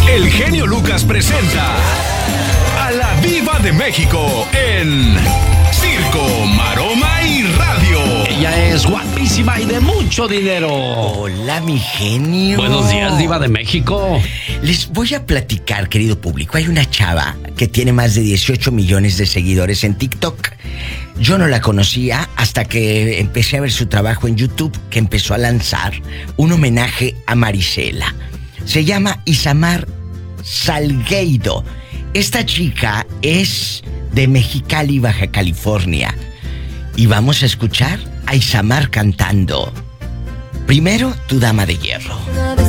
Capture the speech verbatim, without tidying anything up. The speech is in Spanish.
El genio Lucas presenta a la Diva de México en Circo, Maroma y Radio. Ella es guapísima y de mucho dinero. Hola, mi genio. Buenos días, Diva de México. Les voy a platicar, querido público. Hay una chava que tiene más de dieciocho millones de seguidores en TikTok. Yo no la conocía hasta que empecé a ver su trabajo en YouTube, que empezó a lanzar un homenaje a Marisela. Se llama Isamar Salgueiro. Esta chica es de Mexicali, Baja California. Y vamos a escuchar a Isamar cantando. Primero, Tu Dama de Hierro.